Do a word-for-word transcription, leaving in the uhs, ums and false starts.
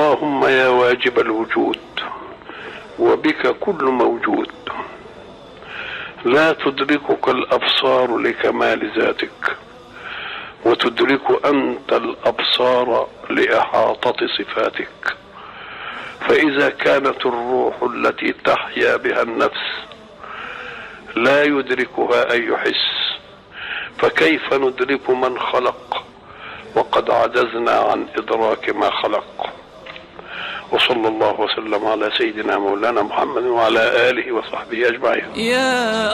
اللهم يا واجب الوجود وبك كل موجود، لا تدركك الأبصار لكمال ذاتك، وتدرك أنت الأبصار لإحاطة صفاتك. فإذا كانت الروح التي تحيا بها النفس لا يدركها أي حس، فكيف ندرك من خلق وقد عجزنا عن إدراك ما خلق؟ وصلى الله وسلم على سيدنا مولانا محمد وعلى آله وصحبه أجمعين.